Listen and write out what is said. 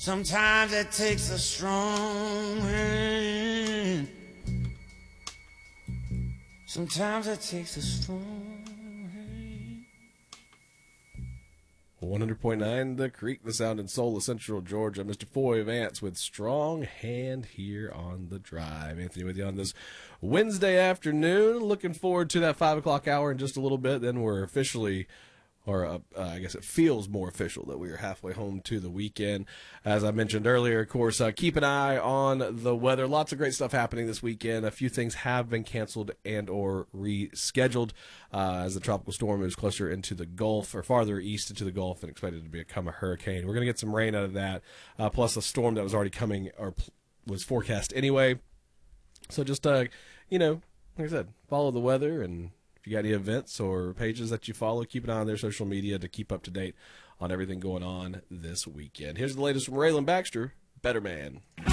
Sometimes it takes a strong hand. Sometimes it takes a strong hand. 100.9 The Creek, the sound in Soul of Central Georgia. Mr. Foy Vance with Strong Hand here on The Drive. Anthony with you on this Wednesday afternoon. Looking forward to that 5 o'clock hour in just a little bit. Then we're officially, I guess it feels more official that we are halfway home to the weekend. As I mentioned earlier, of course, keep an eye on the weather. Lots of great stuff happening this weekend. A few things have been canceled and or rescheduled as the tropical storm moves closer into the Gulf or farther east into the Gulf and expected to become a hurricane. We're going to get some rain out of that, plus a storm that was already coming or was forecast anyway. So just, like I said, follow the weather, and if you got any events or pages that you follow, keep an eye on their social media to keep up to date on everything going on this weekend. Here's the latest from Raylan Baxter, Better Man.